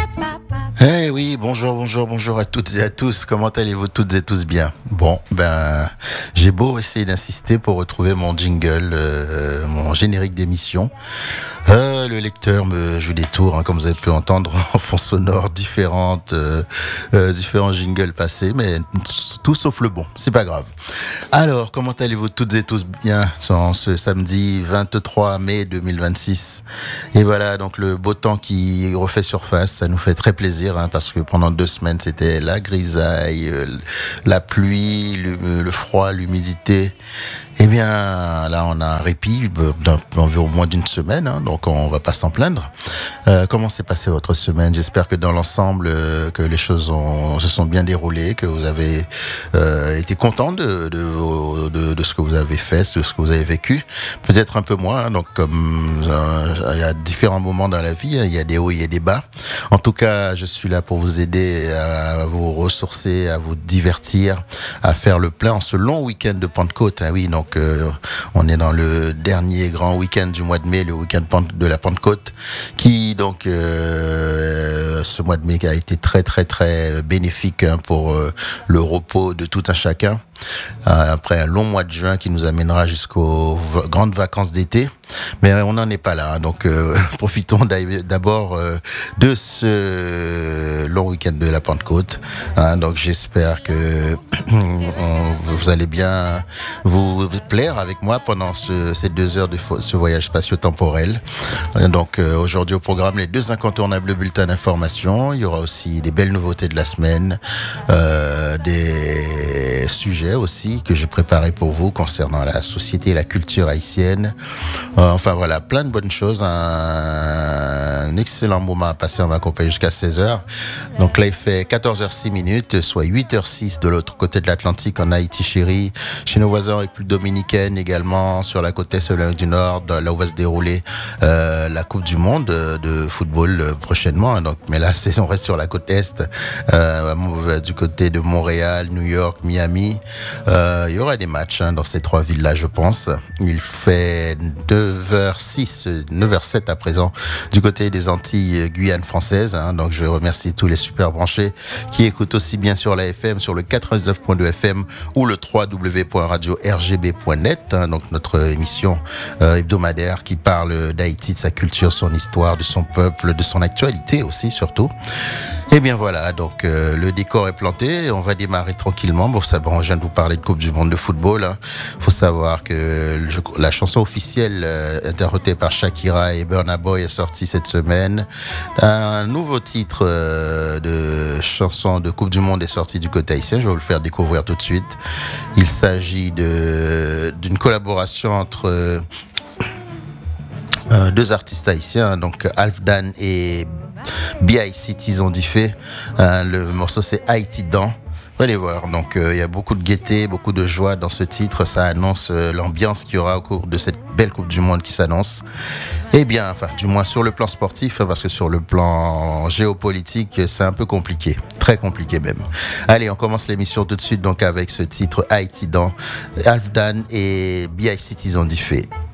Eh oui, bonjour à toutes et à tous. Comment allez-vous toutes et tous bien? Bon, j'ai beau essayer d'insister pour retrouver mon jingle, mon générique d'émission. Le lecteur me joue des tours, hein, comme vous avez pu entendre en fond sonore différents jingles passés, mais tout sauf le bon. C'est pas grave. Alors, comment allez-vous toutes et tous bien en ce samedi 23 mai 2026? Et voilà, donc le beau temps qui refait surface, ça nous fait très plaisir, hein, parce que pendant 2 semaines, c'était la grisaille, la pluie, le froid, l'humidité. Eh bien, là, on a un répit d'environ moins d'une semaine, hein, donc on va pas s'en plaindre. Comment s'est passée votre semaine? J'espère que dans l'ensemble, que les choses se sont bien déroulées, que vous avez été content de ce que vous avez fait, de ce que vous avez vécu. Peut-être un peu moins, hein, donc comme il y a différents moments dans la vie, hein, il y a des hauts, il y a des bas. En tout cas, je suis là pour vous aider à vous ressourcer, à vous divertir, à faire le plein en ce long week-end de Pentecôte. Hein, oui, donc on est dans le dernier grand week-end du mois de mai, le week-end de la Pentecôte, qui donc ce mois de mai a été très très très bénéfique, hein, pour le repos de tout un chacun. Après un long mois de juin qui nous amènera jusqu'aux grandes vacances d'été, mais on n'en est pas là, hein, donc profitons d'abord de ce long week-end de la Pentecôte, hein, donc j'espère que vous allez bien vous plaire avec moi pendant ces 2 heures de ce voyage spatio-temporel. Donc aujourd'hui au programme, les 2 incontournables bulletins d'information. Il y aura aussi des belles nouveautés de la semaine, des sujets aussi que j'ai préparés pour vous concernant la société et la culture haïtienne. Enfin voilà, plein de bonnes choses. Un excellent moment à passer en ma compagnie jusqu'à 16h. Donc là, il fait 14h06, soit 8h06 de l'autre côté de l'Atlantique en Haïti chérie, chez nos voisins en République dominicaine également, sur la côte est du Nord, là où va se dérouler la Coupe du Monde de football prochainement. Donc, mais là, on reste sur la côte est, du côté de Montréal, New York, Miami. Il y aura des matchs, hein, dans ces 3 villes-là, je pense. Il fait 9h07 à présent du côté des Antilles Guyane française, hein. Donc je remercie tous les super branchés qui écoutent aussi bien sur la FM, sur le 99.2 FM ou le www.radio-rgb.net, hein, donc notre émission hebdomadaire qui parle d'Haïti, de sa culture, son histoire, de son peuple, de son actualité aussi surtout. Et bien voilà, donc le décor est planté, on va démarrer tranquillement. Bon, je viens de vous parler de Coupe du Monde de football, hein. Faut savoir que la chanson officielle interprétée par Shakira et Burna Boy est sortie cette semaine. Un nouveau titre de chanson de Coupe du Monde est sorti du côté haïtien, je vais vous le faire découvrir tout de suite. Il s'agit d'une collaboration entre 2 artistes haïtiens, donc Alfdan et B.I.C.T. ils ont diffé. Le morceau c'est Haïti Dan. Allez voir, donc il y a beaucoup de gaieté, beaucoup de joie dans ce titre. Ça annonce l'ambiance qu'il y aura au cours de cette belle Coupe du Monde qui s'annonce. Eh bien, enfin, du moins sur le plan sportif, parce que sur le plan géopolitique, c'est un peu compliqué, très compliqué même. Allez, on commence l'émission tout de suite donc avec ce titre Haïti Dan, Alfdan et B.I.C.T. ils ont diffé.